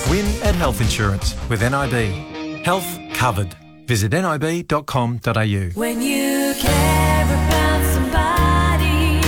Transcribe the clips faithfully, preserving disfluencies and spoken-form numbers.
Win at Health Insurance with N I B. Health covered. Visit nib dot com dot a u. When you care about somebody.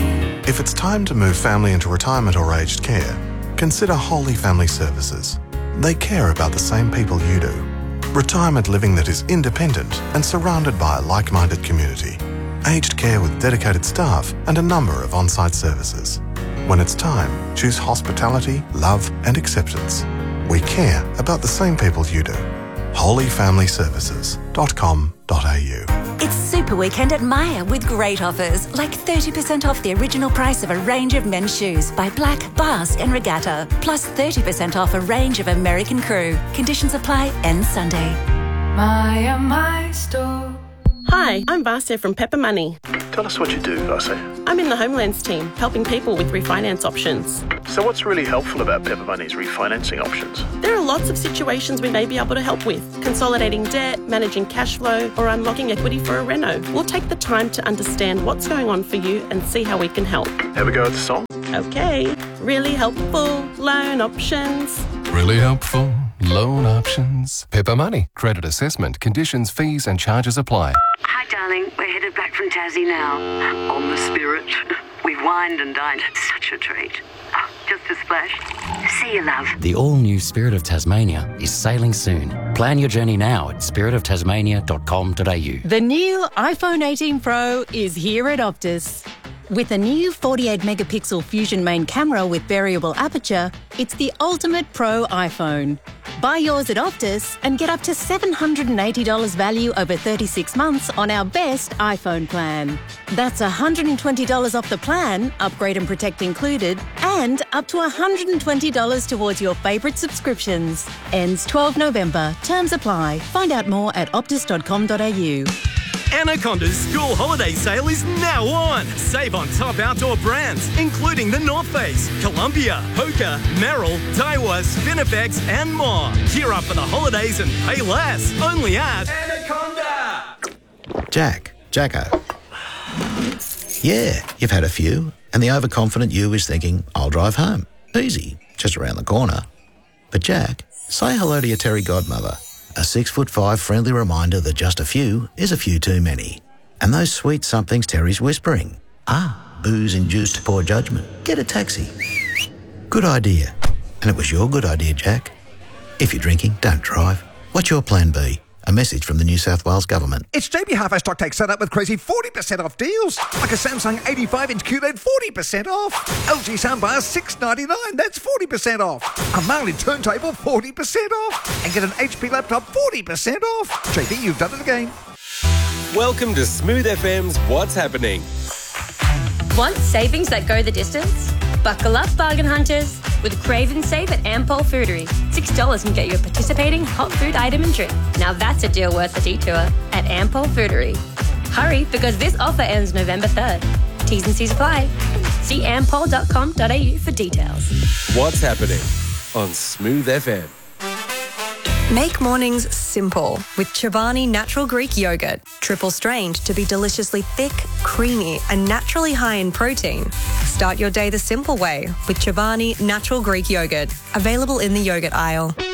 If it's time to move family into retirement or aged care, consider Holy Family Services. They care about the same people you do. Retirement living that is independent and surrounded by a like-minded community. Aged care with dedicated staff and a number of on-site services. When it's time, choose hospitality, love and acceptance. We care about the same people you do. holy family services dot com dot a u. It's Super Weekend at Myer with great offers, like thirty percent off the original price of a range of men's shoes by Black, Basque and Regatta, plus thirty percent off a range of American Crew. Conditions apply, ends Sunday. Myer, my store. Hi, I'm Vasya from Pepper Money. Tell us what you do, Vasya. I'm in the Homelands team, helping people with refinance options. So what's really helpful about Pepper Money's refinancing options? There are lots of situations we may be able to help with. Consolidating debt, managing cash flow, or unlocking equity for a reno. We'll take the time to understand what's going on for you and see how we can help. Have a go at the song? Okay. Really helpful loan options. Really helpful loan options. Pepper Money. Credit assessment. Conditions, fees and charges apply. Hi, darling. We're headed back from Tassie now. On the Spirit. We've wined and dined. Such a treat. Oh, just a splash. See you, love. The all-new Spirit of Tasmania is sailing soon. Plan your journey now at spirit of tasmania dot com dot a u. The new iPhone eighteen Pro is here at Optus. With a new forty-eight megapixel Fusion main camera with variable aperture, it's the ultimate pro iPhone. Buy yours at Optus and get up to seven hundred eighty dollars value over thirty-six months on our best iPhone plan. That's one hundred twenty dollars off the plan, upgrade and protect included, and up to one hundred twenty dollars towards your favourite subscriptions. Ends twelfth November. Terms apply. Find out more at optus dot com dot a u. Anaconda's school holiday sale is now on. Save on top outdoor brands, including the North Face, Columbia, Hoka, Merrell, Daiwa, Spinifex, and more. Gear up for the holidays and pay less. Only at Anaconda. Jack, Jacko. Yeah, you've had a few, and the overconfident you is thinking, I'll drive home. Easy, just around the corner. But Jack, say hello to your Terry godmother. A six foot five friendly reminder that just a few is a few too many. And those sweet somethings Terry's whispering. Ah, booze-induced poor judgment. Get a taxi. Good idea. And it was your good idea, Jack. If you're drinking, don't drive. What's your plan B? A message from the New South Wales Government. It's J B Hi-Fi Stock Take set up with crazy forty percent off deals. Like a Samsung eighty-five inch Q L E D, forty percent off. L G soundbar, six ninety-nine, that's forty percent off. A Marley turntable, forty percent off. And get an H P laptop, forty percent off. J B, you've done it again. Welcome to Smooth F M's What's Happening. Want savings that go the distance? Buckle up, bargain hunters. With Crave and Save at Ampol Foodery. six dollars can get you a participating hot food item and drink. Now that's a deal worth the detour at Ampol Foodery. Hurry, because this offer ends November third. T's and C's apply. See ampol dot com dot a u for details. What's Happening on Smooth F M. Make mornings simple with Chobani Natural Greek Yogurt. Triple strained to be deliciously thick, creamy and naturally high in protein. Start your day the simple way with Chobani Natural Greek Yogurt. Available in the yogurt aisle.